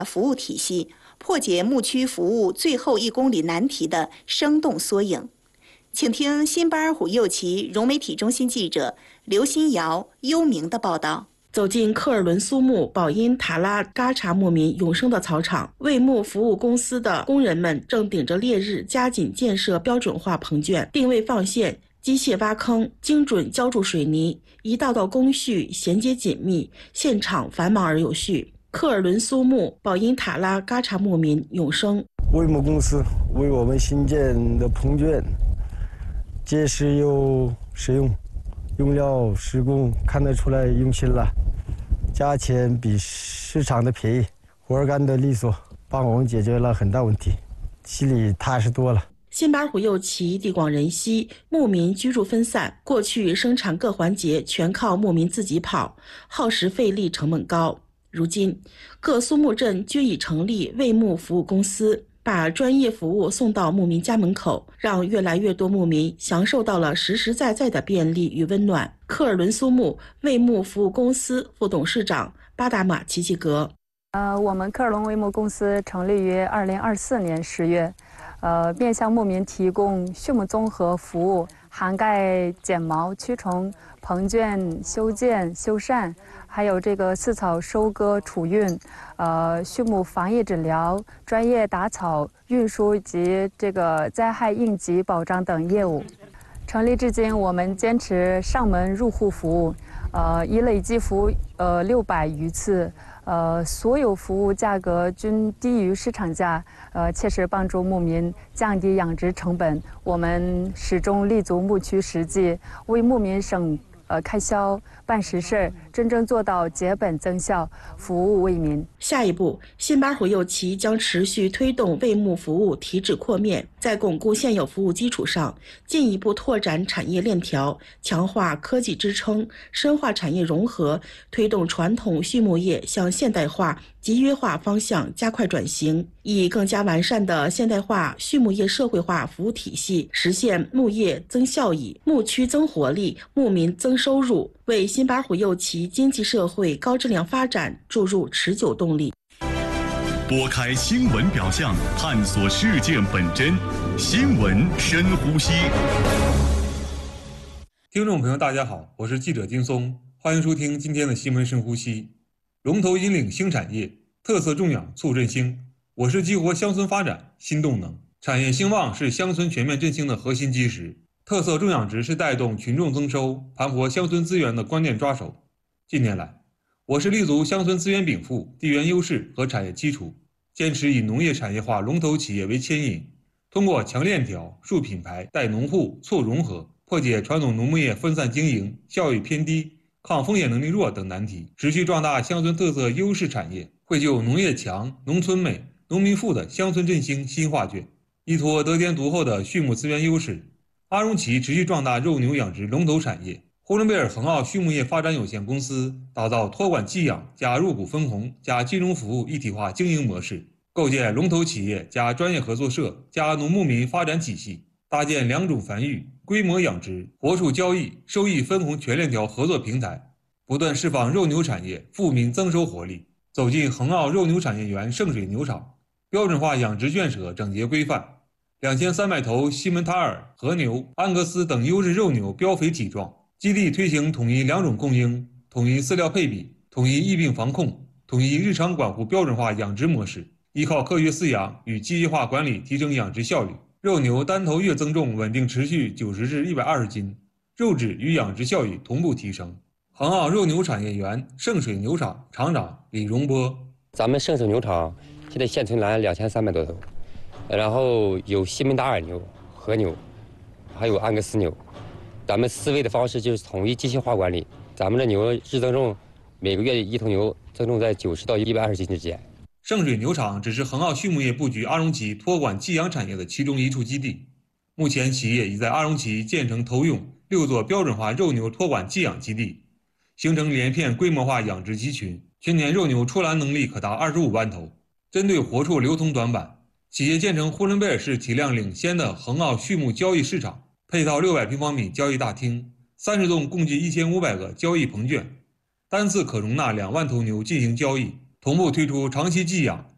服务体系，破解牧区服务最后1公里难题的生动缩影。请听新巴尔虎右旗融媒体中心记者刘新瑶、幽明的报道。 走进科尔伦苏木保因塔拉嘎查牧民永生的草场，为牧服务公司的工人们正顶着烈日加紧建设标准化棚圈，定位放线、机械挖坑、精准浇筑水泥，一道道工序衔接紧密，现场繁忙而有序。科尔伦苏木保因塔拉嘎查牧民永生。 为牧公司为我们新建的棚圈结实又实用，用料施工看得出来用心了，价钱比市场的便宜，活儿干得利索，帮我们解决了很大问题，心里踏实多了。 新巴尔虎右旗地广人稀，牧民居住分散，过去生产各环节全靠牧民自己跑，耗时费力，成本高。如今各苏木镇均已成立为牧服务公司，把专业服务送到牧民家门口，让越来越多牧民享受到了实实在在的便利与温暖。科尔伦苏木为牧服务公司副董事长巴达马奇奇格： 我们科尔伦为牧公司成立于2024年10月，面向牧民提供畜牧综合服务，涵盖剪毛、驱虫、棚圈修建、修缮，还有这个饲草收割、储运，畜牧防疫治疗、专业打草、运输及这个灾害应急保障等业务。成立至今，我们坚持上门入户服务，已累计服务600余次。所有服务价格均低于市场价，切实帮助牧民降低养殖成本。我们始终立足牧区实际，为牧民省开销，办实事，真正做到节本增效，服务为民。 下一步，新巴尔虎右旗将持续推动为牧服务提质扩面，在巩固现有服务基础上，进一步拓展产业链条，强化科技支撑，深化产业融合，推动传统畜牧业向现代化、集约化方向加快转型，以更加完善的现代化畜牧业社会化服务体系，实现牧业增效益、牧区增活力、牧民增收入，为新巴尔虎右旗经济社会高质量发展注入持久动力。 拨开新闻表象，探索事件本真，新闻深呼吸。 听众朋友大家好，我是记者金松，欢迎收听今天的新闻深呼吸。龙头引领新产业，特色种养促振兴，我是激活乡村发展新动能。产业兴旺是乡村全面振兴的核心基石，特色种养殖是带动群众增收、盘活乡村资源的关键抓手。近年来，我市立足乡村资源禀赋、地缘优势和产业基础，坚持以农业产业化龙头企业为牵引，通过强链条、树品牌、带农户、促融合，破解传统农牧业分散经营、效益偏低、抗风险能力弱等难题，持续壮大乡村特色优势产业，绘就农业强、农村美、农民富的乡村振兴新画卷。依托得天独厚的畜牧资源优势，阿荣旗持续壮大肉牛养殖龙头产业。呼伦贝尔恒奥畜牧业发展有限公司打造托管寄养加入股分红加金融服务一体化经营模式，构建龙头企业加专业合作社加农牧民发展体系，搭建两种繁育、规模养殖、活畜交易、收益分红全链条合作平台，不断释放肉牛产业富民增收活力。走进恒奥肉牛产业园圣水牛场，标准化养殖圈舍整洁规范，2300头西门塔尔、和牛、安格斯等优质肉牛膘肥体壮。基地推行统一两种供应、统一饲料配比、统一疫病防控、统一日常管护标准化养殖模式，依靠科学饲养与机械化管理提升养殖效率。肉牛单头月增重稳定持续90至120斤，肉质与养殖效益同步提升。恒奥肉牛产业园圣水牛场厂长李荣波： 咱们圣水牛场现在现存栏2300多头，然后有西门达尔牛、和牛，还有安格斯牛。咱们思维的方式就是统一机械化管理，咱们的牛日增重每个月一头牛增重在90到120斤之间。 圣水牛场只是恒奥畜牧业布局阿荣旗托管寄养产业的其中一处基地，目前企业已在阿荣旗建成投用6座标准化肉牛托管寄养基地，形成连片规模化养殖集群，全年肉牛出栏能力可达25万头。针对活畜流通短板，企业建成呼伦贝尔市体量领先的恒奥畜牧交易市场，配套600平方米交易大厅，30栋共计1500个交易棚圈，单次可容纳2万头牛进行交易，同步推出长期寄养、